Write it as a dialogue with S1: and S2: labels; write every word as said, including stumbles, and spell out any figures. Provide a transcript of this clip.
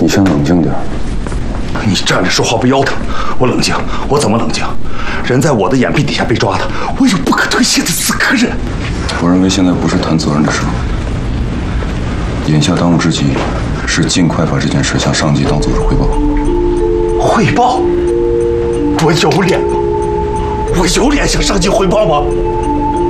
S1: 你先冷静点。
S2: 你站着说话不腰疼，我冷静，我怎么冷静？人在我的眼皮底下被抓的，我有不可推卸的死磕人。
S1: 我认为现在不是谈责任的时候，眼下当务之急是尽快把这件事向上级党组织汇报。
S2: 汇报？我有脸吗？我有脸向上级汇报吗？